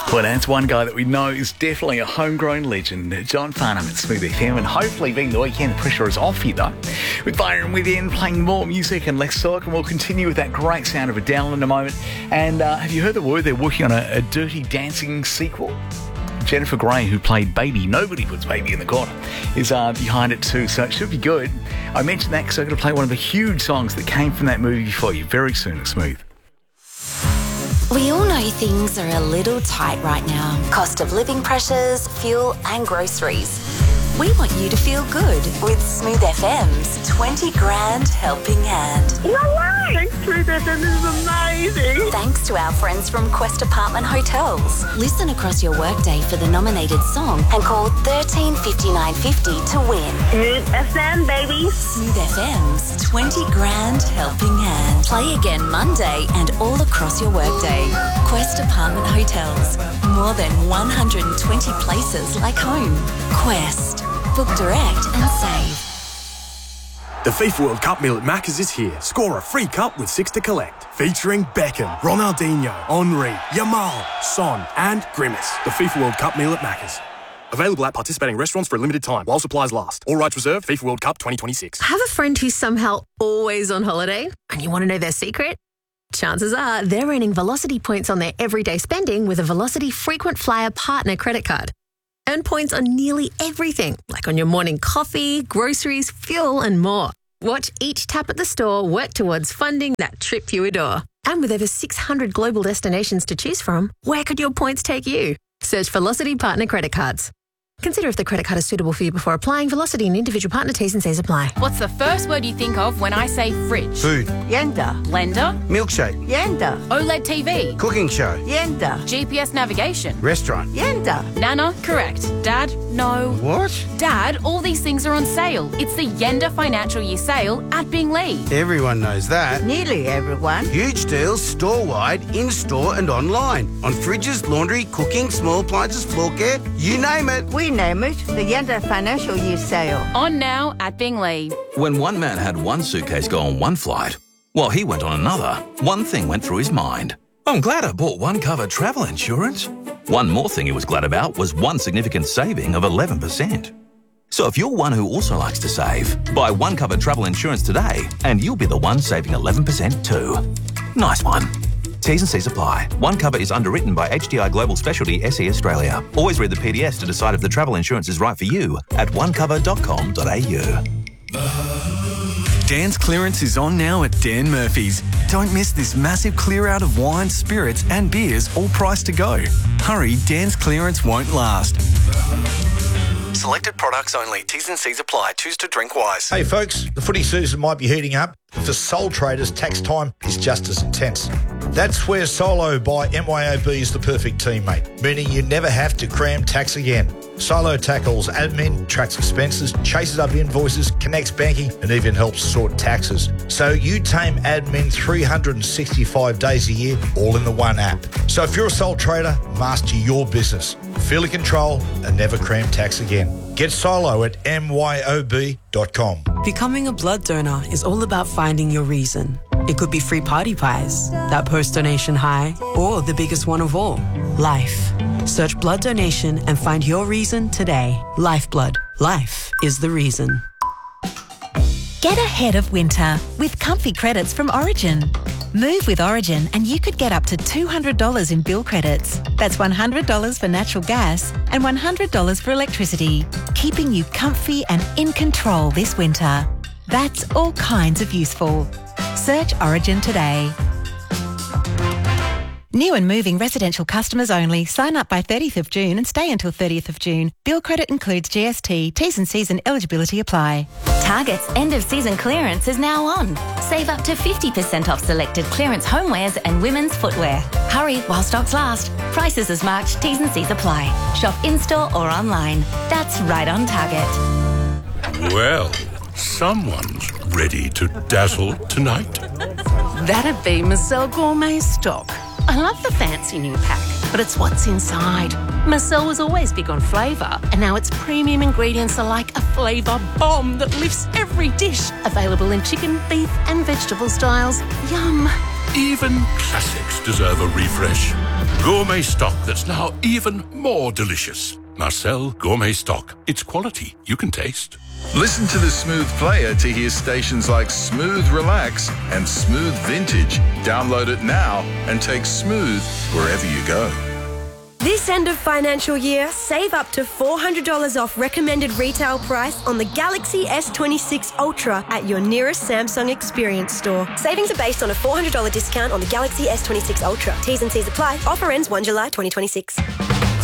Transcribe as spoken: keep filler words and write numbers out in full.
Well, that's one guy that we know is definitely a homegrown legend, John Farnham at Smooth F M, and hopefully being the weekend, the pressure is off you though. With Byron within, playing more music and less talk, and we'll continue with that great sound of Adele in a moment. And uh, have you heard the word they're working on a, a Dirty Dancing sequel? Jennifer Grey, who played Baby, nobody puts Baby in the corner, is uh, behind it too, so it should be good. I mentioned that because I'm going to play one of the huge songs that came from that movie for you very soon at Smooth. We all know things are a little tight right now. Cost of living pressures, fuel and groceries. We want you to feel good with Smooth F M's twenty grand helping hand. No way! Thanks, Smooth F M, this is amazing! Thanks to our friends from Quest Apartment Hotels. Listen across your workday for the nominated song and call thirteen fifty-nine fifty to win. Smooth F M, baby! Smooth F M's twenty grand helping hand. Play again Monday and all across your workday. Quest Apartment Hotels. More than one hundred twenty places like home. Quest. Book direct and save. The FIFA World Cup meal at Macca's is here. Score a free cup with six to collect. Featuring Beckham, Ronaldinho, Henry, Yamal, Son and Grimace. The FIFA World Cup meal at Macca's. Available at participating restaurants for a limited time while supplies last. All rights reserved. FIFA World Cup twenty twenty-six. Have a friend who's somehow always on holiday and you want to know their secret? Chances are they're earning Velocity points on their everyday spending with a Velocity Frequent Flyer Partner credit card. Earn points on nearly everything, like on your morning coffee, groceries, fuel and more. Watch each tap at the store work towards funding that trip you adore. And with over six hundred global destinations to choose from, where could your points take you? Search Velocity Partner Credit Cards. Consider if the credit card is suitable for you before applying. Velocity and individual partner T's and C's apply. What's the first word you think of when I say fridge? Food. Yenda. Blender? Milkshake. Yenda. OLED T V? Cooking show. Yenda. G P S navigation? Restaurant. Yenda. Nana? Correct. Dad? No. What? Dad, all these things are on sale. It's the Yenda Financial Year Sale at Bingley. Everyone knows that. Nearly everyone. Huge deals store-wide, in-store and online. On fridges, laundry, cooking, small appliances, floor care, you name it. We name it the Yenda Financial Year Sale. On now at Bingley. When one man had one suitcase go on one flight, while he went on another, one thing went through his mind. I'm glad I bought one cover travel insurance. One more thing he was glad about was one significant saving of eleven percent. So if you're one who also likes to save, buy one cover travel insurance today and you'll be the one saving eleven percent too. Nice one. T's and C's apply. One Cover is underwritten by H D I Global Specialty S E Australia. Always read the P D S to decide if the travel insurance is right for you at one cover dot com dot a u. Dan's clearance is on now at Dan Murphy's. Don't miss this massive clear out of wine, spirits and beers, all priced to go. Hurry, Dan's clearance won't last. Selected products only. T's and C's apply. Choose to drink wise. Hey folks, the footy season might be heating up, but for sole traders, tax time is just as intense. That's where Solo by M Y O B is the perfect teammate, meaning you never have to cram tax again. Solo tackles admin, tracks expenses, chases up invoices, connects banking, and even helps sort taxes. So you tame admin three hundred sixty-five days a year, all in the one app. So if you're a sole trader, master your business. Feel in control and never cram tax again. Get Solo at M Y O B dot com. Becoming a blood donor is all about finding your reason. It could be free party pies, that post-donation high, or the biggest one of all, life. Search blood donation and find your reason today. Lifeblood. Life is the reason. Get ahead of winter with comfy credits from Origin. Move with Origin and you could get up to two hundred dollars in bill credits. That's one hundred dollars for natural gas and one hundred dollars for electricity, keeping you comfy and in control this winter. That's all kinds of useful. Search Origin today. New and moving residential customers only. Sign up by thirtieth of June and stay until thirtieth of June. Bill credit includes G S T. T's and C's and eligibility apply. Target's end of season clearance is now on. Save up to fifty percent off selected clearance homewares and women's footwear. Hurry while stocks last. Prices as marked. T's and C's apply. Shop in-store or online. That's right on Target. Well, someone's ready to dazzle tonight. That'd be Marcel Gourmet stock. I love the fancy new pack, but it's what's inside. Marcel was always big on flavour, and now its premium ingredients are like a flavour bomb that lifts every dish. Available in chicken, beef and vegetable styles. Yum. Even classics deserve a refresh. Gourmet stock that's now even more delicious. Marcel Gourmet Stock. It's quality you can taste. Listen to the Smooth Player to hear stations like Smooth Relax and Smooth Vintage. Download it now and take Smooth wherever you go. This end of financial year, save up to four hundred dollars off recommended retail price on the Galaxy S twenty-six Ultra at your nearest Samsung Experience store. Savings are based on a four hundred dollars discount on the Galaxy S twenty-six Ultra. T's and C's apply. Offer ends the first of July twenty twenty-six.